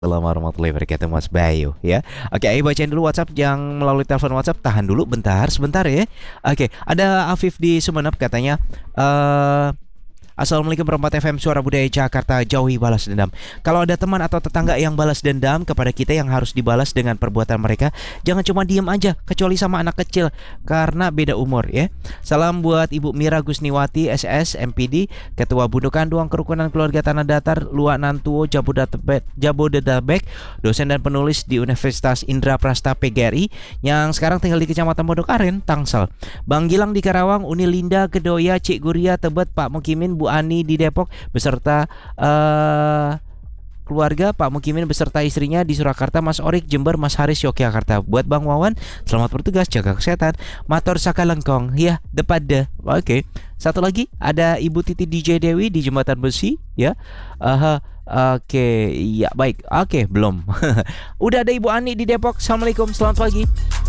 Assalamualaikum warahmatullahi wabarakatuh Mas Bayu ya. Oke, ayo bacain dulu WhatsApp yang melalui telepon WhatsApp. Tahan dulu sebentar ya. Oke, ada Afif di Sumeneb katanya Assalamualaikum warahmatullahi FM Suara Budaya Jakarta. Jauhi balas dendam. Kalau ada teman atau tetangga yang balas dendam kepada kita, yang harus dibalas dengan perbuatan mereka, jangan cuma diem aja, kecuali sama anak kecil karena beda umur ya. Salam buat Ibu Mira Gusniwati SS MPD, Ketua Bundu Kanduang Kerukunan Keluarga Tanah Datar Luak Nantuo Jabodetabek, dosen dan penulis di Universitas Indra Prasta PGRI yang sekarang tinggal di Kecamatan Pondok Aren, Tangsel. Bang Gilang di Karawang, Uni Linda, Kedoya, Cik Guria, Tebet, Pak Mukimin, Bu Ani di Depok beserta keluarga, Pak Mukimin beserta istrinya di Surakarta, Mas Orik Jember, Mas Haris Yogyakarta. Buat Bang Wawan, selamat bertugas, jaga kesehatan. Mator Sakalengkong ya, depada. Oke. Satu lagi ada Ibu Titi DJ Dewi di Jembatan Besi ya. Oke, ya baik. Oke, belum. Udah ada Ibu Ani di Depok. Assalamualaikum, selamat pagi.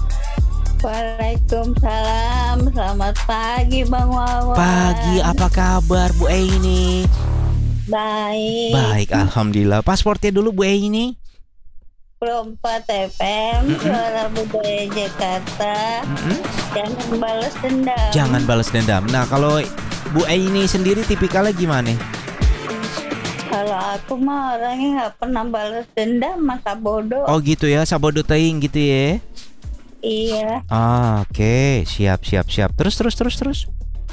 Waalaikumsalam, selamat pagi Bang Wawan. Pagi, apa kabar Bu Eini? Baik. Baik, alhamdulillah. Pasportnya dulu Bu Eini. 24 FM, Suara Budaya Jakarta. Jangan balas dendam. Jangan balas dendam. Nah, kalau Bu Eini sendiri tipikalnya gimana? Kalau aku mah orangnya nggak pernah balas dendam, masa bodoh. Oh gitu ya, sabodo teing gitu ya. Iya. Oke, siap. Terus.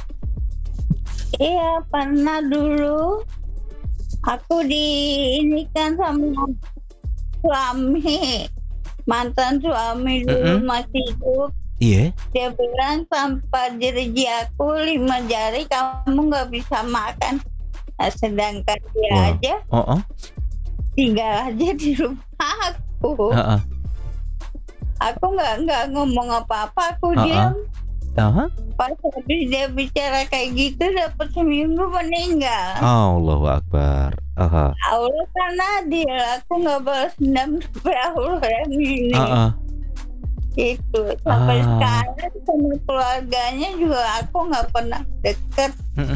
Iya, pernah dulu aku diinikan sama suami, mantan suami dulu masih hidup. Iya. Dia bilang tanpa jeriji aku 5 jari kamu nggak bisa makan. Nah, sedangkan dia aja tinggal aja di rumah aku. Aku nggak ngomong apa-apa, aku diam. Pas habis dia bicara kayak gitu, dapat seminggu meninggal. Allahu Akbar. Allah kan adil, aku nggak balas dendam sampai Allah yang ini. Itu sampai sekarang sama keluarganya juga aku nggak pernah deket.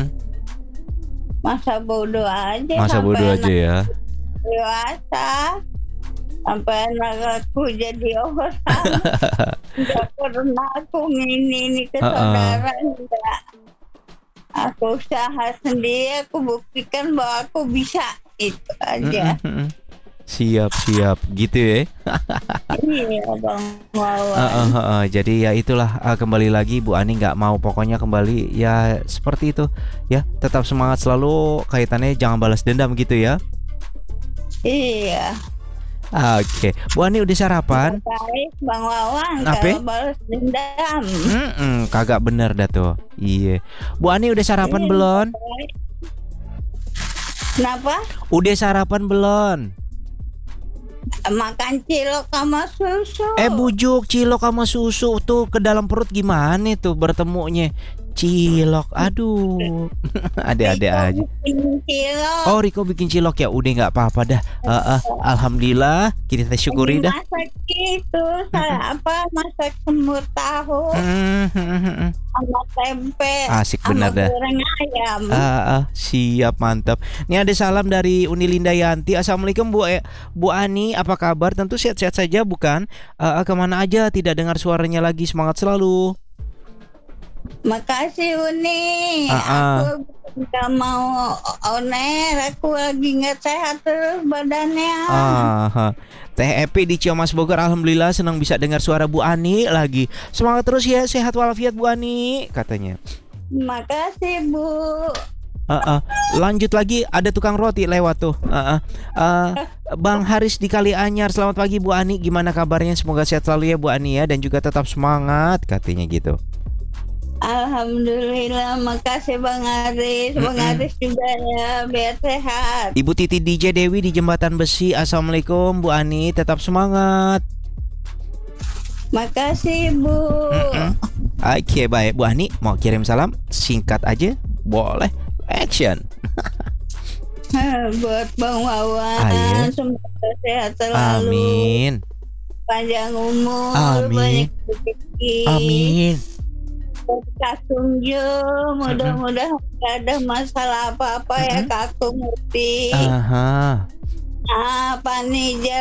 Masa bodoh aja. Masa bodoh aja ya. Dewasa. Sampai anak aku jadi orang. Gak pernah aku ini ke saudara. Enggak. Aku usaha sendiri, aku buktikan bahwa aku bisa. Itu aja. Siap gitu ya. Iya Bang Wawan. Jadi ya itulah, kembali lagi Bu Ani nggak mau, pokoknya kembali ya seperti itu ya. Tetap semangat selalu, kaitannya jangan balas dendam gitu ya. Iya. Oke, Bu Ani udah sarapan? Baik Bang Wawan, kalau balas dendam. Kagak bener dah tuh. Iya. Bu Ani udah sarapan belum? Kenapa? Udah sarapan belum? Makan cilok sama susu. Bujuk, cilok sama susu tuh ke dalam perut gimana tuh bertemunya? Cilok, aduh. Ada aja. Oh, Riko bikin cilok ya. Udah nggak apa-apa dah. Alhamdulillah, kita syukuri dah. Masak itu, masak semur tahu sama tempe. Asik bener dah. Goreng ayam. Siap, mantap. Ini ada salam dari Uni Linda Yanti. Assalamualaikum Bu Ani, apa kabar? Tentu sehat-sehat saja bukan? Kemana aja tidak dengar suaranya lagi. Semangat selalu. Makasih Uni. Aku nggak mau oner, aku lagi nggak sehat terus badannya. Teh Epi di Ciamas Bogor, alhamdulillah senang bisa dengar suara Bu Ani lagi. Semangat terus ya, sehat walafiat Bu Ani katanya. Makasih Bu. Lanjut lagi, ada tukang roti lewat tuh. Bang Haris di Kalianyar, selamat pagi Bu Ani, gimana kabarnya? Semoga sehat selalu ya Bu Ani ya, dan juga tetap semangat katanya gitu. Alhamdulillah, makasih Bang Aris. Bang Aris juga ya, biar sehat. Ibu Titi DJ Dewi di Jembatan Besi, assalamualaikum Bu Ani, tetap semangat. Makasih Bu. Oke, baik Bu Ani, mau kirim salam singkat aja boleh? Action. Buat Bang Wawan, semoga sehat selalu. Amin. Panjang umur. Amin. Banyak rezeki. Amin. Kakung Jo, mudah-mudahan gak ada masalah apa-apa ya Kakung Uti. Apa nih